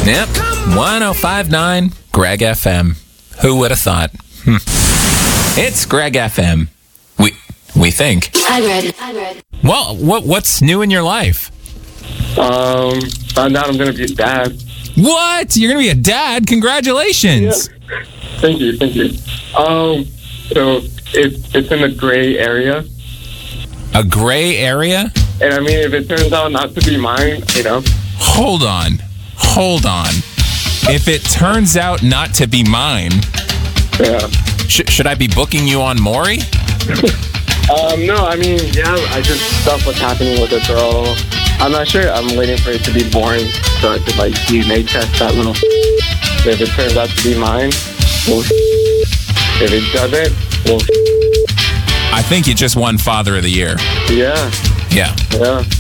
Yep, 105.9 Greg FM. Who would have thought? It's Greg FM. We think. Hi, Greg. Well, what's new in your life? Found out I'm going to be a dad. What? You're going to be a dad? Congratulations. Yeah. Thank you. So it's in a gray area. A gray area? And I mean, if it turns out not to be mine, Hold on. If it turns out not to be mine, yeah. should I be booking you on Maury? No, I mean, yeah, I just stuff what's happening with the girl. I'm not sure. I'm waiting for it to be born so I could, DNA test that little. If it turns out to be mine, we'll. If it doesn't, we'll. I think you just won Father of the Year. Yeah. Yeah. Yeah.